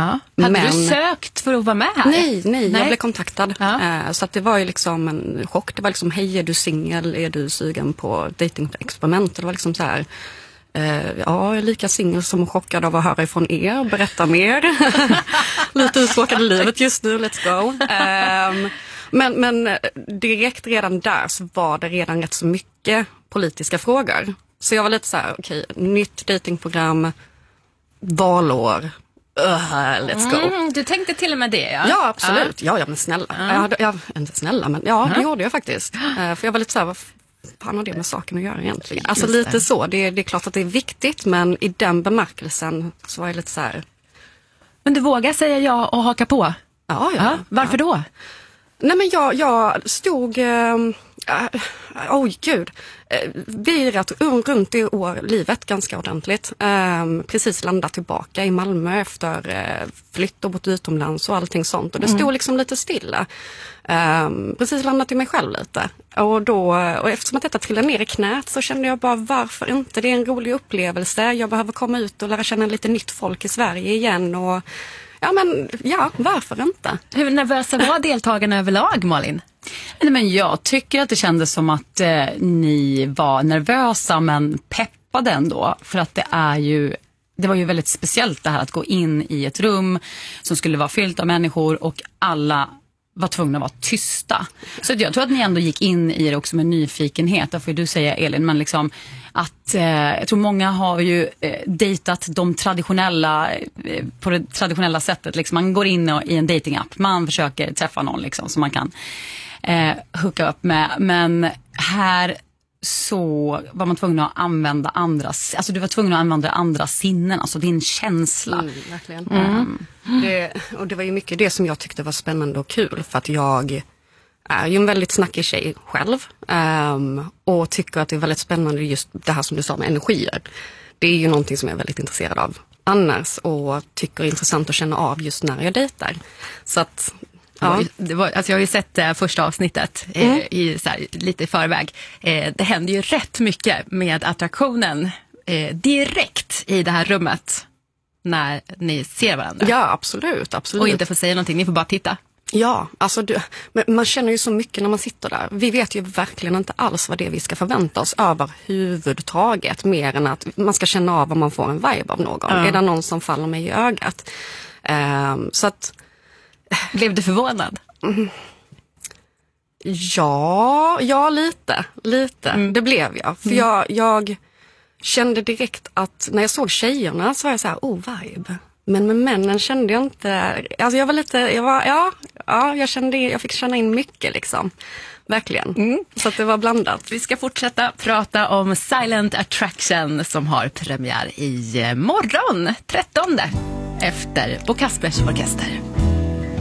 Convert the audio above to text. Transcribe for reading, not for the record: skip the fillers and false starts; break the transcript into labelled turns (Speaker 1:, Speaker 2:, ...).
Speaker 1: Ja. Hade du sökt för att vara med här?
Speaker 2: Nej. Jag blev kontaktad. Ja. Så att det var ju liksom en chock. Det var liksom, hej, är du singel? Är du sugen på datingexperiment? Det var liksom så här, jag är lika singel som chockad av att höra ifrån er. Berätta mer. Lite uttråkade livet just nu, let's go. Men direkt redan där så var det redan rätt så mycket politiska frågor. Så jag var lite så här, okej, nytt datingprogram, valår, let's go.
Speaker 1: Du tänkte till och med det, ja?
Speaker 2: Ja, absolut. Ja, men snälla. Inte snälla, men det gjorde jag faktiskt. För jag var lite så här, vad fan har det med saken att göra egentligen? Alltså lite så, det är klart att det är viktigt, men i den bemärkelsen så var jag lite så här.
Speaker 1: Men du vågar säga ja och haka på?
Speaker 2: Ja.
Speaker 1: Varför då?
Speaker 2: Nej, men jag stod... gud. Virat runt i livet ganska ordentligt. Precis landat tillbaka i Malmö efter flytt och bort utomlands och allting sånt. Och det stod liksom lite stilla. Precis landat i mig själv lite. Och eftersom att detta trillade ner i knät så kände jag bara, varför inte? Det är en rolig upplevelse. Jag behöver komma ut och lära känna lite nytt folk i Sverige igen. Och varför inte? Hur
Speaker 1: nervösa var deltagarna överlag, Malin?
Speaker 3: Nej, men jag tycker att det kändes som att ni var nervösa men peppade ändå. För att det var ju väldigt speciellt det här att gå in i ett rum som skulle vara fyllt av människor och alla var tvungna att vara tysta. Så jag tror att ni ändå gick in i det också med nyfikenhet. Där får du säga, Elin, men liksom att jag tror många har ju dejtat de traditionella på det traditionella sättet. Liksom man går in i en datingapp, man försöker träffa någon liksom, som man kan hooka upp med. Men här så var man tvungen att använda du var tvungen att använda andra sinnen, alltså din känsla.
Speaker 2: Verkligen. Det var ju mycket det som jag tyckte var spännande och kul, för att jag är ju en väldigt snackig tjej själv och tycker att det är väldigt spännande just det här som du sa med energier. Det är ju någonting som jag är väldigt intresserad av annars och tycker är intressant att känna av just när jag dejtar. Så att
Speaker 1: ja. Jag har ju sett första avsnittet lite i förväg. Det händer ju rätt mycket med attraktionen direkt i det här rummet när ni ser varandra.
Speaker 2: Ja, absolut.
Speaker 1: Och inte får säga någonting, ni får bara titta.
Speaker 2: Ja, alltså men man känner ju så mycket när man sitter där. Vi vet ju verkligen inte alls vad det är vi ska förvänta oss överhuvudtaget, mer än att man ska känna av om man får en vibe av någon. Är det någon som faller mig i ögat? Så att...
Speaker 1: Blev du förvånad?
Speaker 2: Ja, lite. Det blev jag. För jag kände direkt att när jag såg tjejerna så var jag så här, vibe. Men med männen kände jag inte, alltså jag fick känna in mycket liksom. Verkligen. Så att det var blandat.
Speaker 1: Vi ska fortsätta prata om Silent Attraction som har premiär i morgon, 13 efter Bo Kaspers Orkester.